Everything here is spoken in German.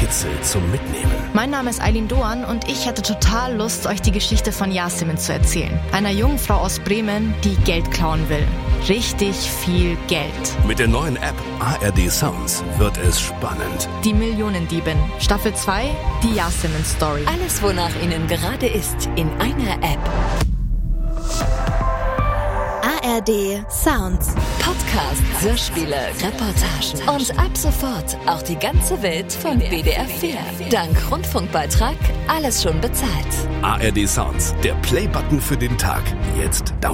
Kitzel zum Mitnehmen. Mein Name ist Eileen Doan und ich hatte total Lust, euch die Geschichte von Yasemin zu erzählen. Einer jungen Frau aus Bremen, die Geld klauen will. Richtig viel Geld. Mit der neuen App ARD Sounds wird es spannend. Die Millionendiebin. Staffel 2, die Yasemin-Story. Alles, wonach Ihnen gerade ist, in einer App. ARD Sounds. Podcast, Hörspiele, Reportagen und ab sofort auch die ganze Welt von WDR 4. Dank Rundfunkbeitrag alles schon bezahlt. ARD Sounds, der Play-Button für den Tag. Jetzt downloaden.